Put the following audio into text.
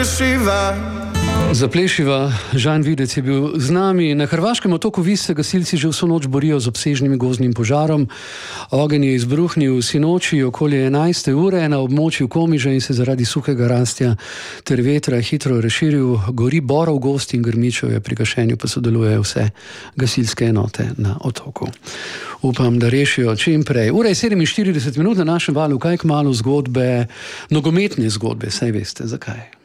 Zaplešiva, Žan Videc je bil z nami. Na hrvaškem otoku Vis se gasilci že vso noč borijo z obsežnim gozdnim požarom. Ogenj je izbruhnil sinoči okoli 11. ure na območju Komiže in se zaradi suhega rastja ter vetra hitro razširil. Gori borov gozd in grmičev je, pri gašenju pa sodelujejo vse gasilske enote na otoku. Upam, da rešijo čim prej. Ura je 47 minut na našem valu, kaj kmalu zgodbe, nogometne zgodbe, saj veste zakaj.